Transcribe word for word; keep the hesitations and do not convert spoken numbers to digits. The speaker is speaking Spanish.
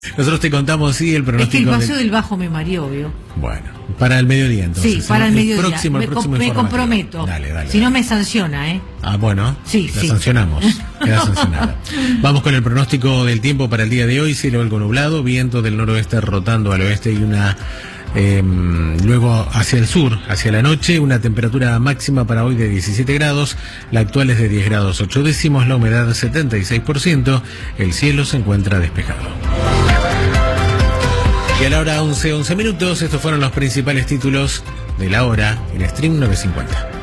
Nosotros te contamos, sí, el pronóstico. Es que el paseo de... del Bajo me mareó, obvio. Bueno, para el mediodía entonces. Sí, para el, el mediodía. Próximo, el me, próximo me comprometo. Dale, dale. Si no me sanciona, ¿eh? Ah, bueno. Sí, la sí. sancionamos. Queda sancionada. Vamos con el pronóstico del tiempo para el día de hoy. Cielo algo nublado, viento del noroeste rotando al oeste y una... Eh, luego hacia el sur, hacia la noche, una temperatura máxima para hoy de diecisiete grados, la actual es de diez grados ocho décimos, la humedad setenta y seis por ciento, el cielo se encuentra despejado. Y a la hora once, once minutos, estos fueron los principales títulos de la hora en Stream novecientos cincuenta.